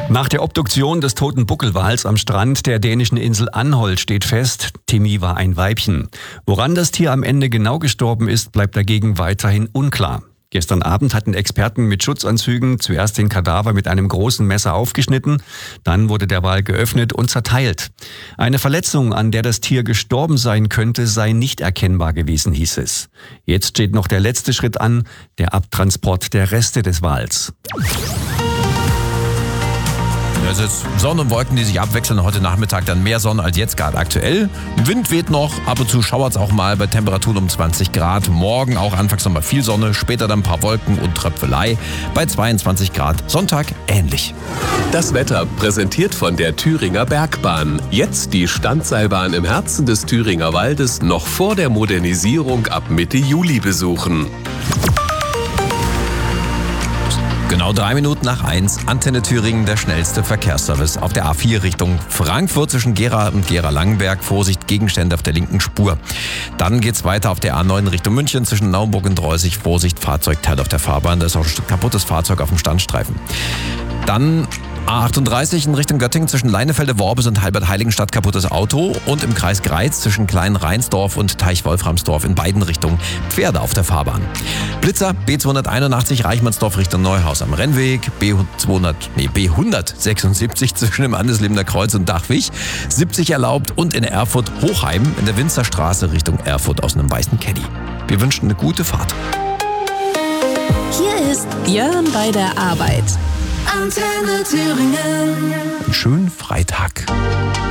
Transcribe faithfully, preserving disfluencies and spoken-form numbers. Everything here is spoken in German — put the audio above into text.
Nach der Obduktion des toten Buckelwals am Strand der dänischen Insel Anholt steht fest, Timmy war ein Weibchen. Woran das Tier am Ende genau gestorben ist, bleibt dagegen weiterhin unklar. Gestern Abend hatten Experten mit Schutzanzügen zuerst den Kadaver mit einem großen Messer aufgeschnitten, dann wurde der Wal geöffnet und zerteilt. Eine Verletzung, an der das Tier gestorben sein könnte, sei nicht erkennbar gewesen, hieß es. Jetzt steht noch der letzte Schritt an, der Abtransport der Reste des Wals. Es ist Sonne und Wolken, die sich abwechseln. Heute Nachmittag dann mehr Sonne als jetzt gerade aktuell. Wind weht noch, ab und zu schauert es auch mal bei Temperaturen um zwanzig Grad. Morgen auch anfangs nochmal viel Sonne, später dann ein paar Wolken und Tröpfelei bei zweiundzwanzig Grad. Sonntag ähnlich. Das Wetter präsentiert von der Thüringer Bergbahn. Jetzt die Standseilbahn im Herzen des Thüringer Waldes noch vor der Modernisierung ab Mitte Juli besuchen. Genau drei Minuten nach eins, Antenne Thüringen, der schnellste Verkehrsservice auf der A vier Richtung Frankfurt zwischen Gera und Gera-Langenberg. Vorsicht, Gegenstände auf der linken Spur. Dann geht's weiter auf der A neun Richtung München zwischen Naumburg und Drossig. Vorsicht, Fahrzeugteil auf der Fahrbahn, da ist auch ein kaputtes Fahrzeug auf dem Standstreifen. Dann A achtunddreißig in Richtung Göttingen zwischen Leinefelde-Worbis und Halbert-Heiligenstadt kaputtes Auto und im Kreis Greiz zwischen Klein-Rheinsdorf und Teich-Wolframsdorf in beiden Richtungen Pferde auf der Fahrbahn. Blitzer B zweihunderteinundachtzig Reichmannsdorf Richtung Neuhaus am Rennweg, B zweihundert, nee, B hundertsechsundsiebzig zwischen dem Andeslebender Kreuz und Dachwig, siebzig erlaubt und in Erfurt Hochheim in der Winzerstraße Richtung Erfurt aus einem weißen Caddy. Wir wünschen eine gute Fahrt. Hier ist Björn bei der Arbeit. Antenne Thüringen. Einen schönen Freitag.